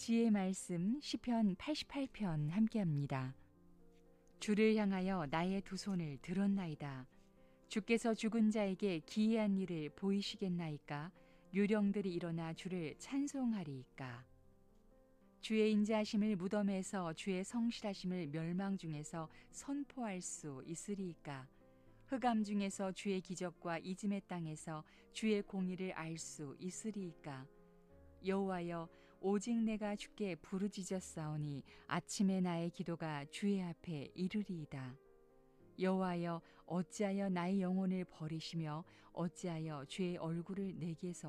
지혜의 말씀 시편 88편 함께합니다. 주를 향하여 나의 두 손을 들었나이다. 주께서 죽은 자에게 기이한 일을 보이시겠나이까? 유령들이 일어나 주를 찬송하리이까? 주의 인자하심을 무덤에서, 주의 성실하심을 멸망 중에서 선포할 수 있으리이까? 흑암 중에서 주의 기적과 이즘의 땅에서 주의 공의를 알 수 있으리이까? 여호와여, 오직 내가 주께 부르짖었사오니 아침에 나의 기도가 주의 앞에 이르리이다. 여호와여, 어찌하여 나의 영혼을 버리시며 어찌하여 주의 얼굴을 내게서